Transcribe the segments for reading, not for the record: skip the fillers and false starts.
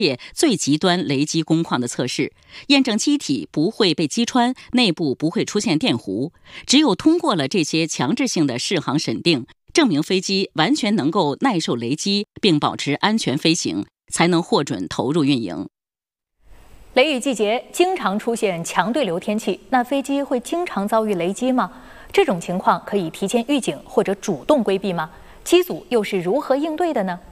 最极端雷击工况的测试，验证机体不会被击穿，内部不会出现电弧。只有通过了这些强制性的适航审定，证明飞机完全能够耐受雷击，并保持安全飞行，才能获准投入运营。 雷雨季节经常出现强对流天气，那飞机会经常遭遇雷击吗？这种情况可以提前预警或者主动规避吗？机组又是如何应对的呢？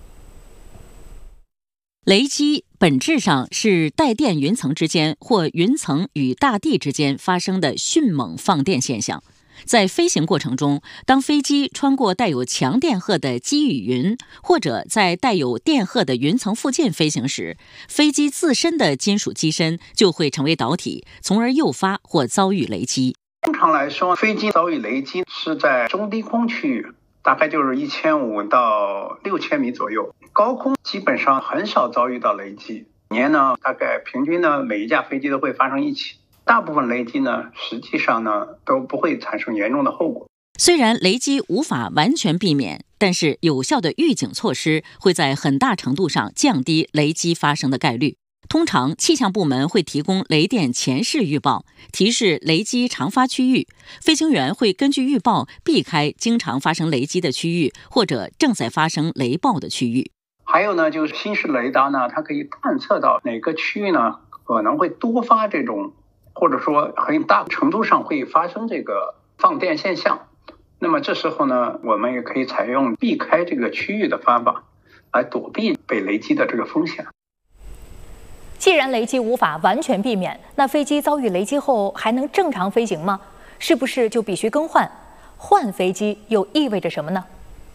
雷击本质上是带电云层之间或云层与大地之间发生的迅猛放电现象。在飞行过程中，当飞机穿过带有强电荷的积雨云，或者在带有电荷的云层附近飞行时，飞机自身的金属机身就会成为导体，从而诱发或遭遇雷击。 通常来说，飞机遭遇雷击是在中低空区域，大概就是1500到6000米左右。高空基本上很少遭遇到雷击，年呢大概平均呢每一架飞机都会发生1起。大部分雷击呢，实际上呢都不会产生严重的后果。 虽然雷击无法完全避免，但是有效的预警措施会在很大程度上降低雷击发生的概率。通常，气象部门会提供雷电前视预报，提示雷击常发区域。飞行员会根据预报避开经常发生雷击的区域，或者正在发生雷暴的区域。 还有呢，就是新式雷达呢，它可以探测到哪个区域呢可能会多发这种，或者说很大程度上会发生这个放电现象。那么这时候呢，我们也可以采用避开这个区域的方法，来躲避被雷击的这个风险。 既然雷击无法完全避免，那飞机遭遇雷击后还能正常飞行吗？是不是就必须更换？换飞机又意味着什么呢？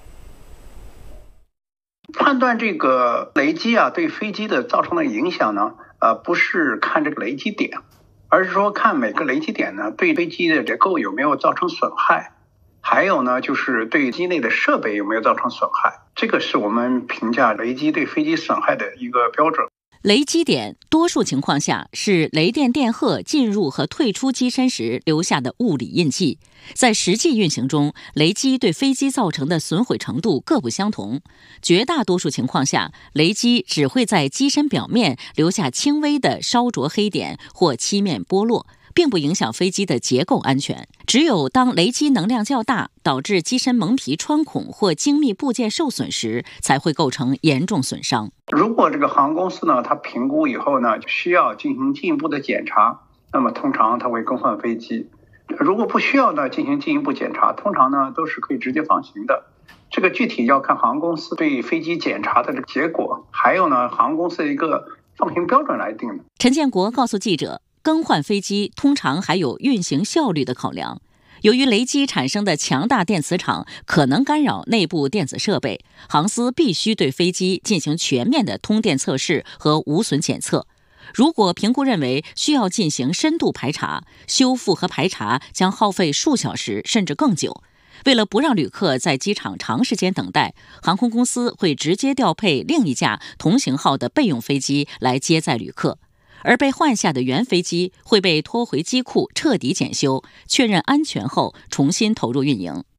判断这个雷击对飞机的造成的影响呢，不是看这个雷击点，而是说看每个雷击点呢对飞机的结构有没有造成损害，还有呢就是对机内的设备有没有造成损害，这个是我们评价雷击对飞机损害的一个标准。 雷击点多数情况下是雷电电荷进入和退出机身时留下的物理印记。在实际运行中，雷击对飞机造成的损毁程度各不相同。绝大多数情况下，雷击只会在机身表面留下轻微的烧灼黑点或漆面剥落，并不影响飞机的结构安全。只有当雷击能量较大，导致机身蒙皮穿孔或精密部件受损时，才会构成严重损伤。 如果这个航空公司呢，它评估以后呢，需要进行进一步的检查，那么通常它会更换飞机。如果不需要呢进行进一步检查，通常呢都是可以直接放行的。这个具体要看航空公司对飞机检查的这个结果，还有呢航空公司的一个放行标准来定的。 陈建国告诉记者，更换飞机通常还有运行效率的考量。由于雷击产生的强大电磁场可能干扰内部电子设备，航司必须对飞机进行全面的通电测试和无损检测。如果评估认为需要进行深度排查，修复和排查将耗费数小时甚至更久。为了不让旅客在机场长时间等待，航空公司会直接调配另一架同型号的备用飞机来接载旅客。而被换下的原飞机会被拖回机库彻底检修，确认安全后重新投入运营。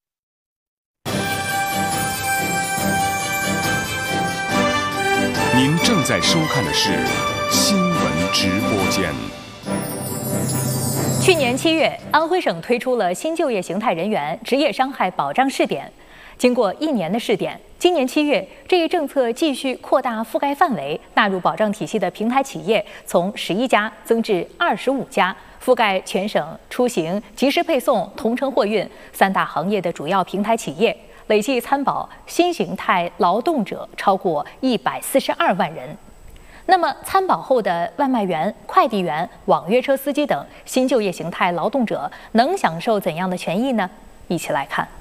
您正在收看的是新闻直播间。 去年7月，安徽省推出了新就业形态人员职业伤害保障试点。经过1年的试点，今年7月，这一政策继续扩大覆盖范围，纳入保障体系的平台企业从11家增至25家，覆盖全省出行、即时配送、同城货运3大行业的主要平台企业，累计参保新形态劳动者超过142万人。那么，参保后的外卖员、快递员、网约车司机等新就业形态劳动者能享受怎样的权益呢？一起来看。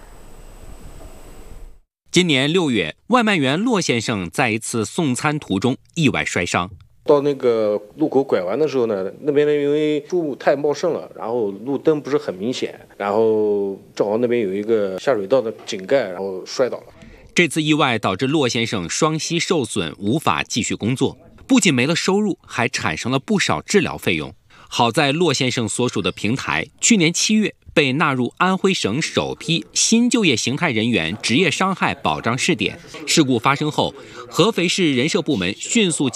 今年6月，外卖员骆先生在一次送餐途中意外摔伤。 到那个路口拐弯的时候呢，那边因为树太茂盛了，然后路灯不是很明显，然后正好那边有一个下水道的井盖，然后摔倒了。 这次意外导致骆先生双膝受损，无法继续工作，不仅没了收入，还产生了不少治疗费用。好在骆先生所属的平台去年7月被纳入安徽省首批新就业形态人员职业伤害保障试点。事故发生后，合肥市人社部门迅速